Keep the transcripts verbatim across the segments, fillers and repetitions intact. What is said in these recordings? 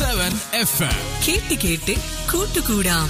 Seven F M. കേട്ട് കേട്ട് കൂട്ടുകൂടാം.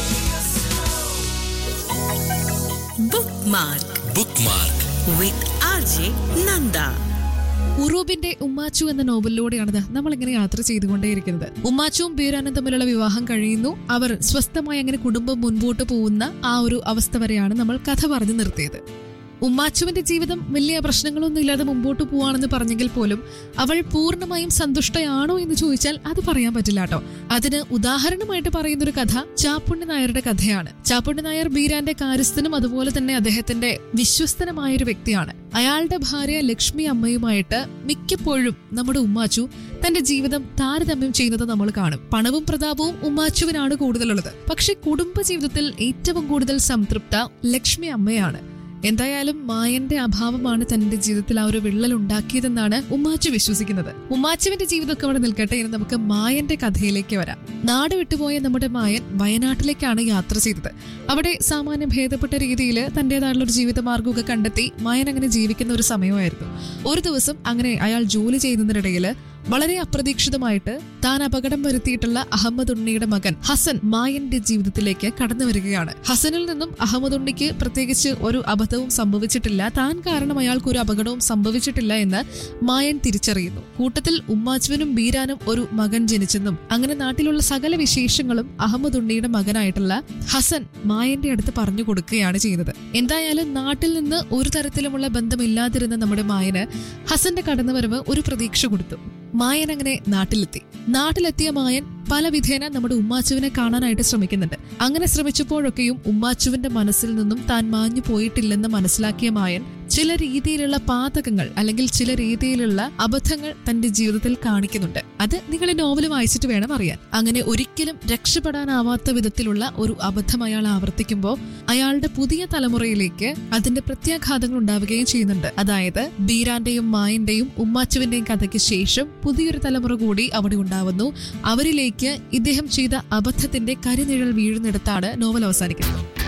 Bookmark bookmark with R J Nanda. ഉറൂബിന്റെ Ummachu എന്ന നോവലിലൂടെയാണിത് നമ്മൾ ഇങ്ങനെ യാത്ര ചെയ്തുകൊണ്ടേയിരിക്കുന്നത്. ഉമ്മാച്ചുവും ബീരാനും തമ്മിലുള്ള വിവാഹം കഴിയുന്നു. അവർ സ്വസ്ഥമായി അങ്ങനെ കുടുംബം മുൻപോട്ട് പോകുന്ന ആ ഒരു അവസ്ഥ വരെയാണ് നമ്മൾ കഥ പറഞ്ഞു നിർത്തിയത്. ഉമ്മാച്ചുവിന്റെ ജീവിതം വലിയ പ്രശ്നങ്ങളൊന്നും ഇല്ലാതെ മുമ്പോട്ട് പോവാണെന്ന് പറഞ്ഞെങ്കിൽ പോലും അവൾ പൂർണ്ണമായും സന്തുഷ്ടയാണോ എന്ന് ചോദിച്ചാൽ അത് പറയാൻ പറ്റില്ല കേട്ടോ. അതിന് ഉദാഹരണമായിട്ട് പറയുന്ന ഒരു കഥ ചാപ്പുണ്ണി നായരുടെ കഥയാണ്. ചാപ്പുണ്ണി നായർ ബീരാന്റെ കാര്യസ്ഥനും അതുപോലെ തന്നെ അദ്ദേഹത്തിന്റെ വിശ്വസ്തനുമായൊരു വ്യക്തിയാണ്. അയാളുടെ ഭാര്യ ലക്ഷ്മി അമ്മയുമായിട്ട് മിക്കപ്പോഴും നമ്മുടെ ഉമ്മാച്ചു തന്റെ ജീവിതം താരതമ്യം ചെയ്യുന്നത് നമ്മൾ കാണും. പണവും പ്രതാപവും ഉമ്മാച്ചുവിനാണ് കൂടുതലുള്ളത്. പക്ഷെ കുടുംബ ജീവിതത്തിൽ ഏറ്റവും കൂടുതൽ സംതൃപ്ത ലക്ഷ്മി അമ്മയാണ്. എന്തായാലും മായന്റെ അഭാവമാണ് തന്റെ ജീവിതത്തിൽ ആ ഒരു വിള്ളൽ ഉണ്ടാക്കിയതെന്നാണ് ഉമ്മാച്ചു വിശ്വസിക്കുന്നത്. ഉമ്മാച്ചുവിന്റെ ജീവിതമൊക്കെ അവിടെ നിൽക്കട്ടെ, ഇനി നമുക്ക് മായന്റെ കഥയിലേക്ക് വരാം. നാട് വിട്ടുപോയ നമ്മുടെ മായൻ വയനാട്ടിലേക്കാണ് യാത്ര ചെയ്തത്. അവിടെ സാമാന്യം ഭേദപ്പെട്ട രീതിയിൽ തന്റേതായുള്ള ഒരു ജീവിതമാർഗമൊക്കെ കണ്ടെത്തി മായൻ അങ്ങനെ ജീവിക്കുന്ന ഒരു സമയമായിരുന്നു. ഒരു ദിവസം അങ്ങനെ അയാൾ ജോലി ചെയ്യുന്നതിനിടയിൽ വളരെ അപ്രതീക്ഷിതമായിട്ട് താൻ അപകടം വരുത്തിയിട്ടുള്ള അഹമ്മദ് ഉണ്ണിയുടെ മകൻ ഹസൻ മായന്റെ ജീവിതത്തിലേക്ക് കടന്നു വരികയാണ്. ഹസനിൽ നിന്നും അഹമ്മദ് ഉണ്ണിക്ക് പ്രത്യേകിച്ച് ഒരു അബദ്ധവും സംഭവിച്ചിട്ടില്ല, താൻ കാരണം അയാൾക്ക് ഒരു അപകടവും സംഭവിച്ചിട്ടില്ല എന്ന് മായൻ തിരിച്ചറിയുന്നു. കൂട്ടത്തിൽ ഉമ്മാച്ചുവിനും ബീരാനും ഒരു മകൻ ജനിച്ചെന്നും അങ്ങനെ നാട്ടിലുള്ള സകല വിശേഷങ്ങളും അഹമ്മദ് ഉണ്ണിയുടെ മകനായിട്ടുള്ള ഹസൻ മായന്റെ അടുത്ത് പറഞ്ഞു കൊടുക്കുകയാണ് ചെയ്യുന്നത്. എന്തായാലും നാട്ടിൽ നിന്ന് ഒരു തരത്തിലുമുള്ള ബന്ധമില്ലാതിരുന്ന നമ്മുടെ മായന് ഹസന്റെ കടന്നുവരവ് ഒരു പ്രതീക്ഷ കൊടുത്തു. മായൻ അങ്ങനെ നാട്ടിലെത്തി. നാട്ടിലെത്തിയ മായൻ പല വിധേന നമ്മുടെ ഉമ്മാച്ചുവിനെ കാണാനായിട്ട് ശ്രമിക്കുന്നുണ്ട്. അങ്ങനെ ശ്രമിച്ചപ്പോഴൊക്കെയും ഉമ്മാച്ചുവിന്റെ മനസ്സിൽ നിന്നും താൻ മാഞ്ഞു പോയിട്ടില്ലെന്ന് മനസ്സിലാക്കിയ മായൻ ചില രീതിയിലുള്ള പാതകങ്ങൾ അല്ലെങ്കിൽ ചില രീതിയിലുള്ള അബദ്ധങ്ങൾ തന്റെ ജീവിതത്തിൽ കാണിക്കുന്നുണ്ട്. അത് നിങ്ങൾ ഈ നോവൽ വായിച്ചിട്ട് വേണം അറിയാൻ. അങ്ങനെ ഒരിക്കലും രക്ഷപ്പെടാനാവാത്ത വിധത്തിലുള്ള ഒരു അബദ്ധം അയാൾ ആവർത്തിക്കുമ്പോൾ അയാളുടെ പുതിയ തലമുറയിലേക്ക് അതിന്റെ പ്രത്യാഘാതങ്ങൾ ഉണ്ടാവുകയും ചെയ്യുന്നുണ്ട്. അതായത് ബീരാന്റെയും മായന്റെയും ഉമ്മാച്ചുവിന്റെയും കഥയ്ക്ക് ശേഷം പുതിയൊരു തലമുറ കൂടി അവിടെ ഉണ്ടാവുന്നു. അവരിലേക്ക് ഇദ്ദേഹം ചെയ്ത അബദ്ധത്തിന്റെ കരിനിഴൽ വീഴുന്നിടത്താണ് നോവൽ അവസാനിക്കുന്നത്.